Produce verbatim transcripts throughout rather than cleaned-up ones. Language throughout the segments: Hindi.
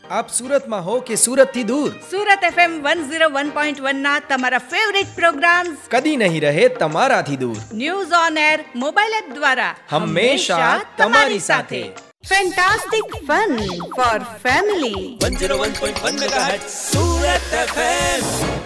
આપ સુરતમાં હો કે સુરતથી દૂર, Surat FM one oh one point one ના તમારા ફેવરિટ પ્રોગ્રામ્સ કદી નહીં રહે તમારાથી દૂર. News on air mobile app દ્વારા હંમેશા તમારી સાથે. Fantastic fun four family one oh one point one megahertz Surat FM.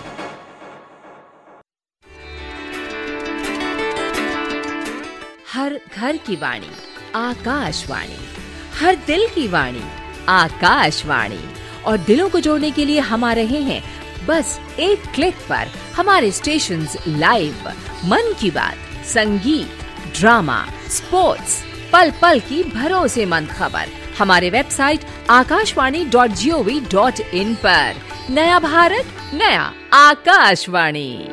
हर घर की वाणी आकाशवाणी, हर दिल की वाणी आकाशवाणी. और दिलों को जोड़ने के लिए हम आ रहे हैं बस एक क्लिक पर. हमारे स्टेशंस लाइव, मन की बात, संगीत, ड्रामा, स्पोर्ट्स, पल पल की भरोसेमंद खबर हमारे website Akashvani dot G O V dot in पर. नया भारत, नया आकाशवाणी.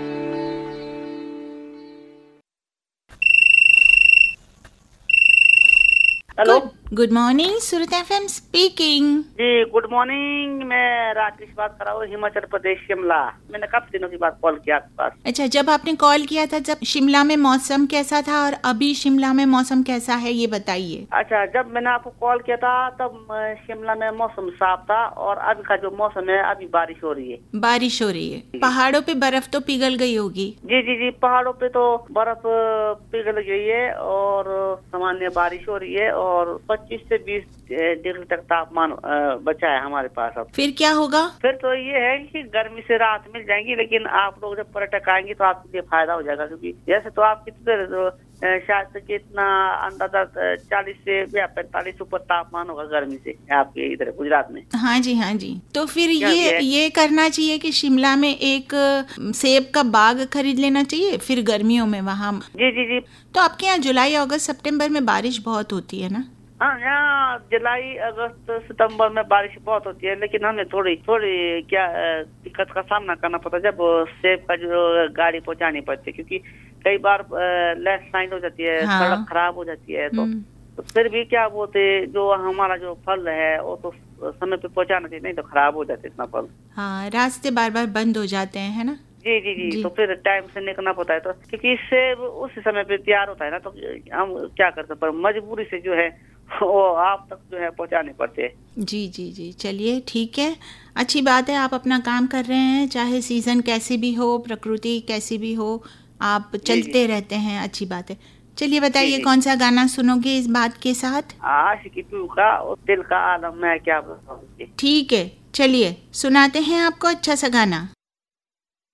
हेलो, गुड मॉर्निंग, सूरत एफएम स्पीकिंग. जी गुड मॉर्निंग. मैं राकेश बात कर रहा हूँ, हिमाचल प्रदेश शिमला. मैंने काफी दिनों के बाद कॉल किया आपके पास. अच्छा, जब आपने कॉल किया था जब शिमला में मौसम कैसा था और अभी शिमला में मौसम कैसा है ये बताइए. अच्छा, जब मैंने आपको कॉल किया था तब शिमला में मौसम साफ था और अभी का जो मौसम है अभी बारिश हो रही है. बारिश हो रही है. पहाड़ों पे बर्फ तो पिघल गई होगी. जी जी जी पहाड़ों पे तो बर्फ पिघल गई है और सामान्य बारिश हो रही है और पच्चीस से बीस डिग्री तक तापमान बचा है हमारे पास. अब फिर क्या होगा? फिर तो ये है कि गर्मी से राहत मिल जाएगी, लेकिन आप लोग जब पर्यटक आएंगे तो आपके लिए फायदा हो जाएगा, क्योंकि जैसे तो आप कितने तो शायद तक इतना अंदाजा चालीस से या पैंतालीस ऊपर तापमान होगा गर्मी से आपके इधर गुजरात में. हाँ जी, हाँ जी. तो फिर ये ये करना चाहिए कि शिमला में एक सेब का बाग खरीद लेना चाहिए फिर गर्मियों में वहाँ. जी जी जी. तो आपके यहाँ जुलाई, अगस्त, सितंबर में बारिश बहुत होती है ना? हाँ, यहाँ जुलाई, अगस्त, सितंबर में बारिश बहुत होती है, लेकिन हमें थोड़ी थोड़ी क्या दिक्कत का सामना करना पड़ता है जब सेब का जो गाड़ी पहुँचानी पड़ती है, क्योंकि कई बार लैंडस्लाइड हो जाती है. हाँ. सड़क खराब हो जाती है. तो, तो फिर भी क्या बोलते जो हमारा जो फल है वो तो समय पे पहुँचाना चाहिए, नहीं तो खराब हो जाते इतना फल. हाँ, रास्ते बार बार बंद हो जाते हैं, है ना? जी जी जी, जी. तो फिर टाइम से निकलना पड़ता है, तो क्योंकि इससे उस समय पे तैयार होता है ना, तो हम क्या करते हैं, पर मजबूरी से जो है वो आप तक जो है पहुंचाने पड़ते हैं. जी जी जी, चलिए ठीक है, अच्छी बात है. आप अपना काम कर रहे हैं, चाहे सीजन कैसी भी हो, प्रकृति कैसी भी हो, आप चलते जी जी. रहते हैं, अच्छी बात है. चलिए बताइए कौन सा गाना सुनोगे इस बात के साथ? आशिकी टू का और दिल का आलम मैं क्या बताऊं. ठीक है, चलिए सुनाते हैं आपको अच्छा सा गाना.